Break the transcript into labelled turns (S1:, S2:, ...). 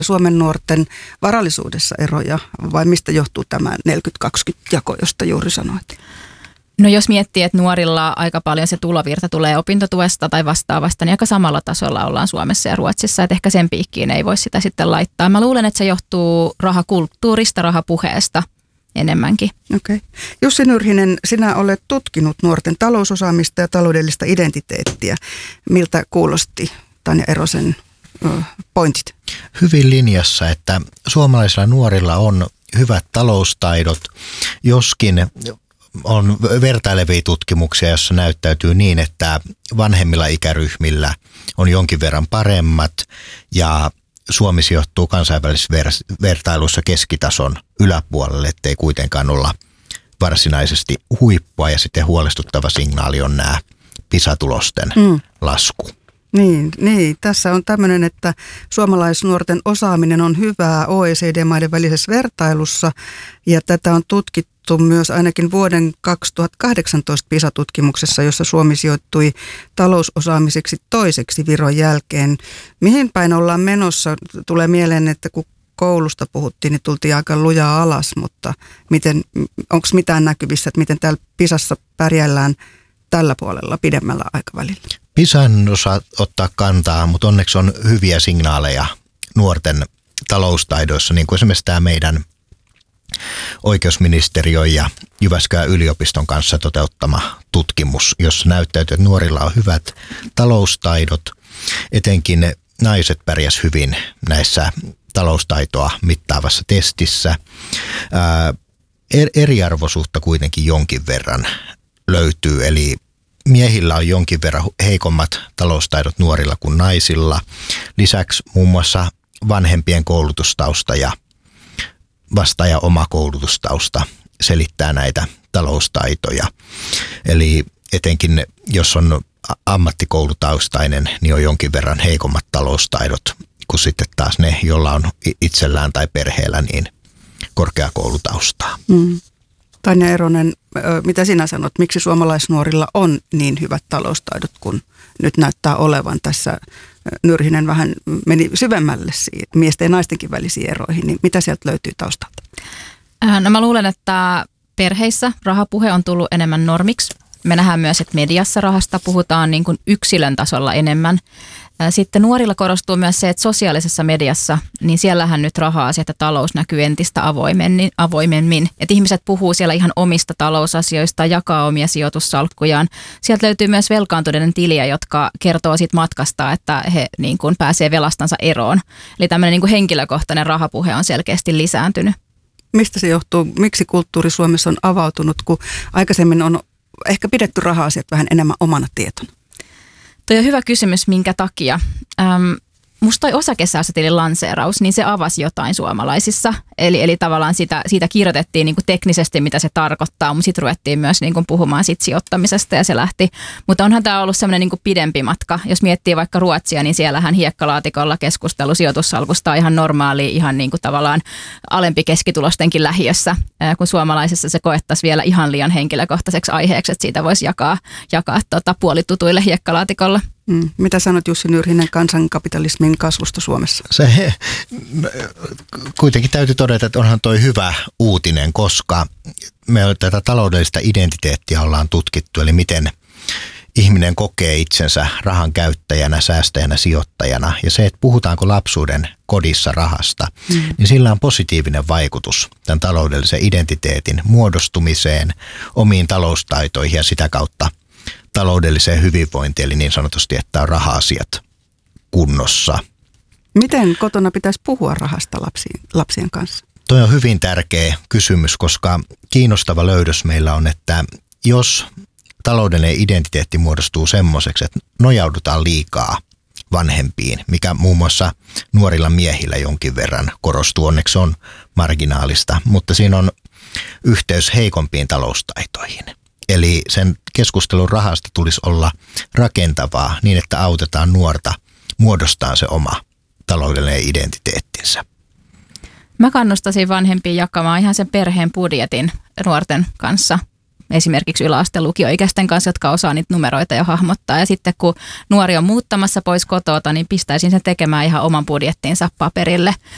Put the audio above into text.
S1: Suomen nuorten varallisuudessa eroja, vai mistä johtuu tämä 40-20-jako, josta juuri sanoit?
S2: No jos miettii, että nuorilla aika paljon se tulovirta tulee opintotuesta tai vastaavasta, niin aika samalla tasolla ollaan Suomessa ja Ruotsissa, että ehkä sen piikkiin ei voi sitä sitten laittaa. Mä luulen, että se johtuu rahakulttuurista, rahapuheesta enemmänkin.
S1: Okei. Jussi Nyrhinen, sinä olet tutkinut nuorten talousosaamista ja taloudellista identiteettiä. Miltä kuulosti Tanja Erosen pointit?
S3: Hyvin linjassa, että suomalaisilla nuorilla on hyvät taloustaidot, joskin on vertailevia tutkimuksia, joissa näyttäytyy niin, että vanhemmilla ikäryhmillä on jonkin verran paremmat ja Suomi sijoittuu kansainvälisessä vertailussa keskitason yläpuolelle, ettei kuitenkaan olla varsinaisesti huippua, ja sitten huolestuttava signaali on nämä PISA-tulosten lasku.
S1: Niin, tässä on tämmöinen, että suomalaisnuorten osaaminen on hyvää OECD-maiden välisessä vertailussa, ja tätä on tutkittu myös ainakin vuoden 2018 PISA-tutkimuksessa, jossa Suomi sijoittui talousosaamiseksi toiseksi Viron jälkeen. Mihin päin ollaan menossa? Tulee mieleen, että kun koulusta puhuttiin, niin tultiin aika lujaa alas, mutta onko mitään näkyvissä, että miten täällä PISassa pärjällään tällä puolella pidemmällä aikavälillä?
S3: PISAn osaa ottaa kantaa, mutta onneksi on hyviä signaaleja nuorten taloustaidoissa, niin kuin esimerkiksi tämä meidän oikeusministeriön ja Jyväskylän yliopiston kanssa toteuttama tutkimus, jossa näyttäytyy, että nuorilla on hyvät taloustaidot. Etenkin naiset pärjäs hyvin näissä taloustaitoa mittaavassa testissä. Eriarvoisuutta kuitenkin jonkin verran löytyy, eli miehillä on jonkin verran heikommat taloustaidot nuorilla kuin naisilla. Lisäksi muun muassa vanhempien koulutustausta ja vastaaja oma koulutustausta selittää näitä taloustaitoja. Eli etenkin jos on ammattikoulutaustainen, niin on jonkin verran heikommat taloustaidot kuin sitten taas ne, joilla on itsellään tai perheellä niin korkeakoulutaustaa.
S1: Tanja Eronen, mitä sinä sanot, miksi suomalaisnuorilla on niin hyvät taloustaidot, kun nyt näyttää olevan? Tässä Nyrhinen vähän meni syvemmälle miesten ja naistenkin välisiin eroihin, niin mitä sieltä löytyy taustalta?
S2: No mä luulen, että perheissä rahapuhe on tullut enemmän normiksi. Me nähdään myös, että mediassa rahasta puhutaan niin kuin yksilön tasolla enemmän. Sitten nuorilla korostuu myös se, että sosiaalisessa mediassa, niin siellähän nyt raha-asiat ja talous näkyy entistä avoimemmin. Että ihmiset puhuu siellä ihan omista talousasioista, jakaa omia sijoitussalkkujaan. Sieltä löytyy myös velkaantuneiden tiliä, jotka kertoo siitä matkasta, että he niin kuin pääsee velastansa eroon. Eli tämmöinen niin kuin henkilökohtainen rahapuhe on selkeästi lisääntynyt.
S1: Mistä se johtuu? Miksi kulttuuri Suomessa on avautunut, kun aikaisemmin on ehkä pidetty raha-asiat vähän enemmän omana tietona?
S2: Tuo on hyvä kysymys, minkä takia. Musta toi osakesäästötilin lanseeraus, niin se avasi jotain suomalaisissa. Eli tavallaan siitä kirjoitettiin niin kuin teknisesti, mitä se tarkoittaa, mutta sitten ruvettiin myös niin kuin puhumaan siitä sijoittamisesta ja se lähti. Mutta onhan tämä ollut semmoinen niin kuin pidempi matka. Jos miettii vaikka Ruotsia, niin siellähän hiekkalaatikolla keskustelu sijoitussalkusta on ihan normaali, ihan niin kuin tavallaan alempi keskitulostenkin lähiössä, kun suomalaisessa se koettaisiin vielä ihan liian henkilökohtaiseksi aiheeksi, että siitä voisi jakaa puolitutuille hiekkalaatikolla.
S1: Mitä sanot Jussi Nyrhinen kansankapitalismin kasvusta Suomessa?
S3: Se kuitenkin täytyy todeta, että onhan toi hyvä uutinen, koska me tätä taloudellista identiteettiä ollaan tutkittu, eli miten ihminen kokee itsensä rahan käyttäjänä, säästäjänä, sijoittajana. Ja se, että puhutaanko lapsuuden kodissa rahasta, niin sillä on positiivinen vaikutus tämän taloudellisen identiteetin muodostumiseen, omiin taloustaitoihin ja sitä kautta taloudelliseen hyvinvointiin, eli niin sanotusti, että on raha-asiat kunnossa.
S1: Miten kotona pitäisi puhua rahasta lapsien kanssa?
S3: Tuo on hyvin tärkeä kysymys, koska kiinnostava löydös meillä on, että jos taloudellinen identiteetti muodostuu semmoiseksi, että nojaudutaan liikaa vanhempiin, mikä muun muassa nuorilla miehillä jonkin verran korostuu, onneksi on marginaalista, mutta siinä on yhteys heikompiin taloustaitoihin. Eli sen keskustelun rahasta tulisi olla rakentavaa niin, että autetaan nuorta muodostaa se oma taloudellinen identiteettinsä.
S2: Mä kannustaisin vanhempia jakamaan ihan sen perheen budjetin nuorten kanssa. Esimerkiksi yläasteen lukioikäisten kanssa, jotka osaa niitä numeroita jo hahmottaa. Ja sitten kun nuori on muuttamassa pois kotota, niin pistäisin sen tekemään ihan oman budjettinsa paperille.